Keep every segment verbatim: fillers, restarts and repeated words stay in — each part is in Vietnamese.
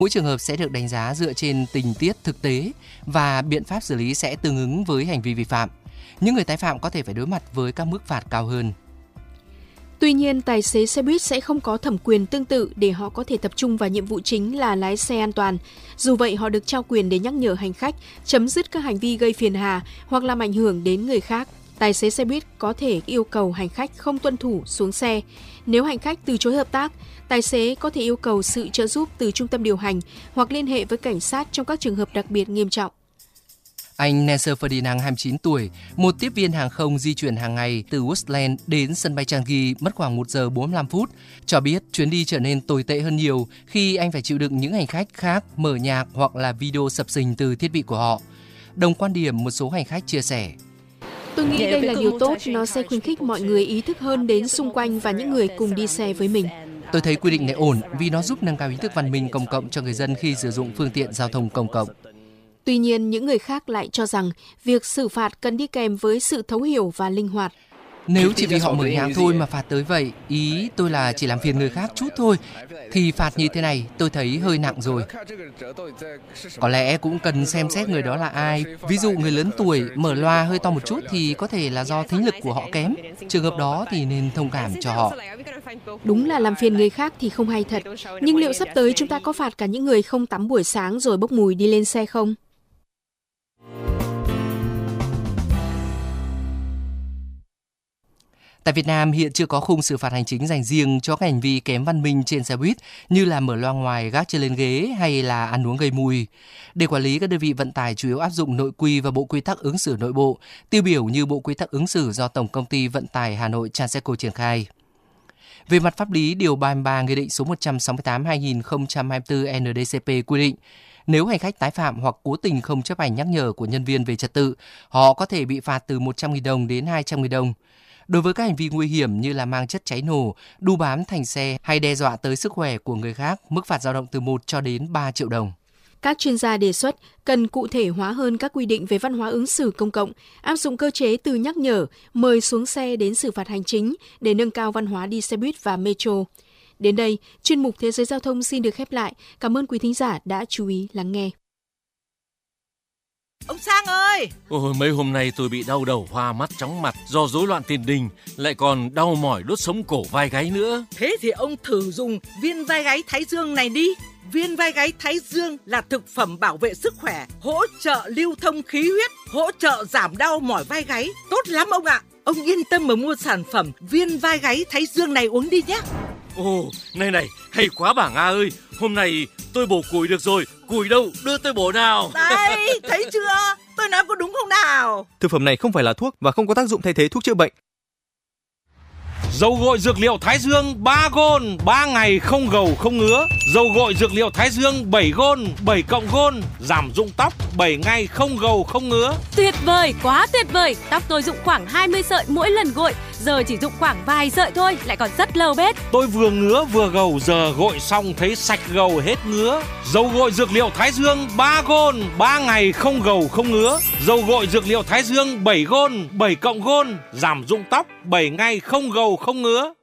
Mỗi trường hợp sẽ được đánh giá dựa trên tình tiết thực tế và biện pháp xử lý sẽ tương ứng với hành vi vi phạm. Những người tái phạm có thể phải đối mặt với các mức phạt cao hơn. Tuy nhiên, tài xế xe buýt sẽ không có thẩm quyền tương tự để họ có thể tập trung vào nhiệm vụ chính là lái xe an toàn. Dù vậy, họ được trao quyền để nhắc nhở hành khách chấm dứt các hành vi gây phiền hà hoặc làm ảnh hưởng đến người khác. Tài xế xe buýt có thể yêu cầu hành khách không tuân thủ xuống xe. Nếu hành khách từ chối hợp tác, tài xế có thể yêu cầu sự trợ giúp từ trung tâm điều hành hoặc liên hệ với cảnh sát trong các trường hợp đặc biệt nghiêm trọng. Anh Nasser Ferdinand, hai mươi chín tuổi, một tiếp viên hàng không di chuyển hàng ngày từ Woodland đến sân bay Changi mất khoảng một giờ bốn mươi lăm phút, cho biết chuyến đi trở nên tồi tệ hơn nhiều khi anh phải chịu đựng những hành khách khác mở nhạc hoặc là video sập sình từ thiết bị của họ. Đồng quan điểm, một số hành khách chia sẻ. Tôi nghĩ đây là điều tốt, nó sẽ khuyến khích mọi người ý thức hơn đến xung quanh và những người cùng đi xe với mình. Tôi thấy quy định này ổn vì nó giúp nâng cao ý thức văn minh công cộng cho người dân khi sử dụng phương tiện giao thông công cộng. Tuy nhiên, những người khác lại cho rằng việc xử phạt cần đi kèm với sự thấu hiểu và linh hoạt. Nếu chỉ vì họ mở nhạc thôi mà phạt tới vậy, ý tôi là chỉ làm phiền người khác chút thôi, thì phạt như thế này tôi thấy hơi nặng rồi. Có lẽ cũng cần xem xét người đó là ai. Ví dụ người lớn tuổi mở loa hơi to một chút thì có thể là do thính lực của họ kém. Trường hợp đó thì nên thông cảm cho họ. Đúng là làm phiền người khác thì không hay thật. Nhưng liệu sắp tới chúng ta có phạt cả những người không tắm buổi sáng rồi bốc mùi đi lên xe không? Tại Việt Nam hiện chưa có khung xử phạt hành chính dành riêng cho các hành vi kém văn minh trên xe buýt như là mở loa ngoài, gác chân lên ghế hay là ăn uống gây mùi. Để quản lý, các đơn vị vận tải chủ yếu áp dụng nội quy và bộ quy tắc ứng xử nội bộ, tiêu biểu như bộ quy tắc ứng xử do Tổng công ty Vận tải Hà Nội Transeco triển khai. Về mặt pháp lý, điều ba mươi ba Nghị định số một trăm sáu mươi tám trên hai nghìn không trăm hai mươi tư N D C P quy định, nếu hành khách tái phạm hoặc cố tình không chấp hành nhắc nhở của nhân viên về trật tự, họ có thể bị phạt từ một trăm nghìn đồng đến hai trăm nghìn đồng. Đối với các hành vi nguy hiểm như là mang chất cháy nổ, đu bám thành xe hay đe dọa tới sức khỏe của người khác, mức phạt dao động từ một cho đến ba triệu đồng. Các chuyên gia đề xuất cần cụ thể hóa hơn các quy định về văn hóa ứng xử công cộng, áp dụng cơ chế từ nhắc nhở, mời xuống xe đến xử phạt hành chính để nâng cao văn hóa đi xe buýt và metro. Đến đây, chuyên mục Thế giới Giao thông xin được khép lại. Cảm ơn quý thính giả đã chú ý lắng nghe. Ông Sang ơi! Ôi, mấy hôm nay tôi bị đau đầu, hoa mắt, chóng mặt do rối loạn tiền đình, lại còn đau mỏi đốt sống cổ vai gáy nữa. Thế thì ông thử dùng viên vai gáy Thái Dương này đi. Viên vai gáy Thái Dương là thực phẩm bảo vệ sức khỏe, hỗ trợ lưu thông khí huyết, hỗ trợ giảm đau mỏi vai gáy. Tốt lắm ông ạ! Ông yên tâm mà mua sản phẩm viên vai gáy Thái Dương này uống đi nhé. Ồ, này này, hay quá bà Nga ơi, hôm nay tôi bổ củi được rồi, củi đâu, đưa tôi bổ nào. Đây, thấy chưa? Tôi nói có đúng không nào? Thực phẩm này không phải là thuốc và không có tác dụng thay thế thuốc chữa bệnh. Dầu gội dược liệu Thái Dương ba gôn, ba ngày không gầu không ngứa. Dầu gội dược liệu Thái Dương bảy gôn, bảy cộng gôn, giảm rụng tóc, bảy ngày không gầu không ngứa. Tuyệt vời, quá tuyệt vời. Tóc tôi rụng khoảng hai mươi sợi mỗi lần gội, giờ chỉ rụng khoảng vài sợi thôi, lại còn rất lâu bết. Tôi vừa ngứa vừa gầu, giờ gội xong thấy sạch gầu hết ngứa. Dầu gội dược liệu Thái Dương ba gôn, ba ngày không gầu không ngứa. Dầu gội dược liệu Thái Dương bảy gôn, bảy cộng gôn, giảm rụng tóc, bảy ngày không gầu không ngứa.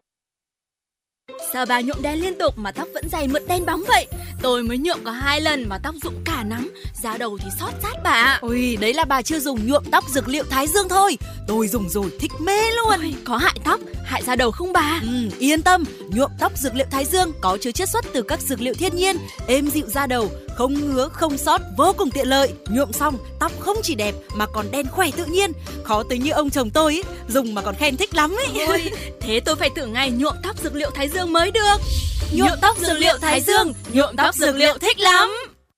Sao bà nhuộm đen liên tục mà tóc vẫn dày mượt đen bóng vậy? Tôi mới nhuộm có hai lần mà tóc rụng cả nắng, da đầu thì xót rát bà. Ôi, đấy là bà chưa dùng nhuộm tóc dược liệu Thái Dương thôi. Tôi dùng rồi thích mê luôn. Ôi, có hại tóc, hại da đầu không bà? Ừ, yên tâm, nhuộm tóc dược liệu Thái Dương có chứa chiết xuất từ các dược liệu thiên nhiên, êm dịu da đầu, không ngứa, không xót, vô cùng tiện lợi. Nhuộm xong, tóc không chỉ đẹp mà còn đen khỏe tự nhiên. Khó tính như ông chồng tôi ấy, dùng mà còn khen thích lắm ấy. Ôi, thế tôi phải thử ngay nhuộm tóc dược liệu Thái Dương mới được. Nhuộm tóc dược liệu Thái Dương, nhuộm tóc dược liệu thích lắm.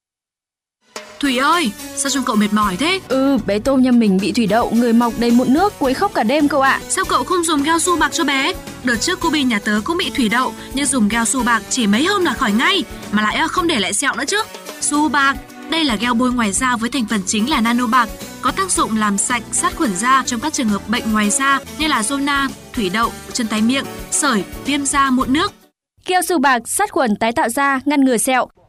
Thủy ơi, sao trông cậu mệt mỏi thế? Ừ, bé Tôm nhà mình bị thủy đậu, người mọc đầy mụn nước, quấy khóc cả đêm cậu ạ. Sao cậu không dùng gel su bạc cho bé? Đợt trước cô Bi nhà tớ cũng bị thủy đậu, nhưng dùng gel su bạc chỉ mấy hôm là khỏi ngay, mà lại không để lại sẹo nữa chứ. Su bạc, đây là gel bôi ngoài da với thành phần chính là nano bạc, có tác dụng làm sạch, sát khuẩn da trong các trường hợp bệnh ngoài da như là zona, thủy đậu, chân tay miệng, sởi, viêm da, mụn nước. Gel su bạc sát khuẩn tái tạo da, ngăn ngừa sẹo,